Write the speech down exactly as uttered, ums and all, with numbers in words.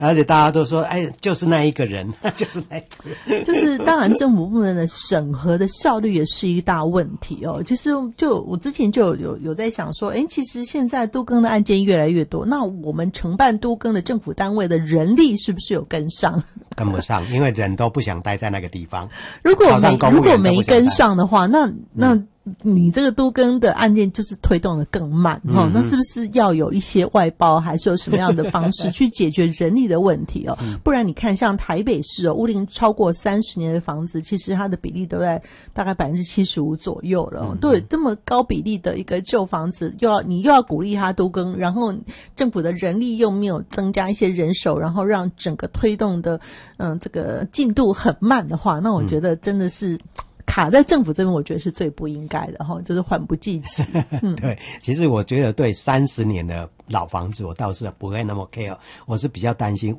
而且大家都说，哎，就是那一个人，就是那一个人。 就是当然政府部门的审核的效率也是一个大问题哦。其实就我之前就有有有在想说，哎，其实现在都更的案件越来越多，那我们承办都更的政府单位的人力是不是有跟上？ 跟不上，因为人都不想待在那个地方。 如果没如果没跟上的话，那那。 嗯你这个都更的案件就是推动的更慢哈、嗯，那是不是要有一些外包，还是有什么样的方式去解决人力的问题哦？嗯、不然你看，像台北市哦，屋龄超过三十年的房子，其实它的比例都在大概百分之七十五左右了、哦嗯。对，这么高比例的一个旧房子，又要你又要鼓励它都更，然后政府的人力又没有增加一些人手，然后让整个推动的嗯这个进度很慢的话，那我觉得真的是。卡在政府这边，我觉得是最不应该的哈，就是缓不济急。嗯， 对，其实我觉得对三十年的老房子，我倒是不会那么 care， 我是比较担心